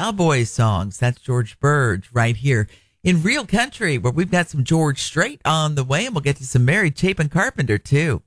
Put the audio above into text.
cowboy songs. That's George Burge right here in Real Country, where we've got some George Strait on the way, and we'll get to some Mary Chapin Carpenter, too.